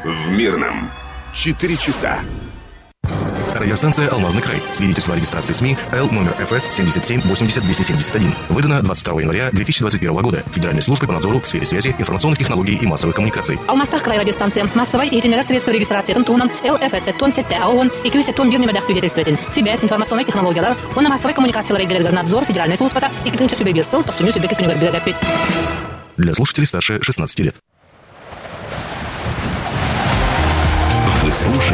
в Мирном. 4 часа. Радиостанция «Алмазный край». Свидетельство о регистрации СМИ Л номер ФС 7780-271. Выдано 22 января 2021 года. Федеральной службой по надзору в сфере связи, информационных технологий и массовых коммуникаций. Алмастах край радиостанция. Массовой и средства регистрации тоннан ЛФС тон сетте АОН и кюсе тон бирнемедах свидетельствователь. Связь, информационные технологии, он массовой коммуникации надзор Федеральной службы и китинча субъектил, то сумю субъект с Для слушателей старше 16 лет. Вы слушаете